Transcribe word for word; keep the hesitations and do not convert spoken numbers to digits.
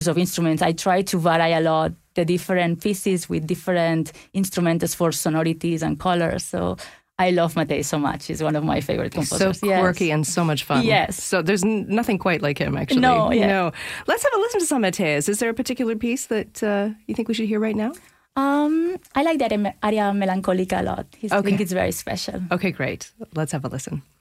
of instruments. I try to vary a lot the different pieces with different instruments for sonorities and colors. So I love Matei so much. He's one of my favorite composers. So quirky yes. and so much fun. Yes. So there's n- nothing quite like him, actually. No, yeah. No. Let's have a listen to some Mateus. Is there a particular piece that uh, you think we should hear right now? Um, I like that aria melancholica a lot. I Okay. think it's very special. Okay, great. Let's have a listen.